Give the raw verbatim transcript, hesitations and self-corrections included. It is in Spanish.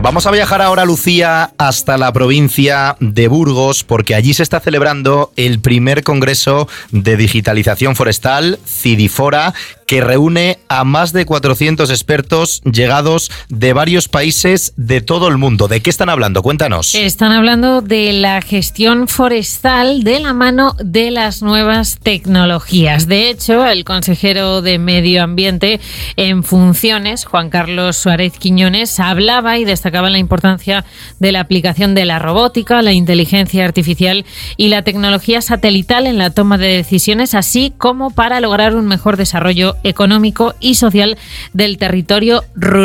Vamos a viajar ahora, Lucía, hasta la provincia de Burgos, porque allí se está celebrando el primer Congreso de Digitalización Forestal, CIDIFORA, que reúne a más de cuatrocientos expertos llegados de varios países de todo el mundo. ¿De qué están hablando? Cuéntanos. Están hablando de la gestión forestal de la mano de las nuevas tecnologías. De hecho, el consejero de Medio Ambiente en funciones, Juan Carlos Suárez Quiñones, hablaba y destacaba la importancia de la aplicación de la robótica, la inteligencia artificial y la tecnología satelital en la toma de decisiones, así como para lograr un mejor desarrollo económico y social del territorio rural.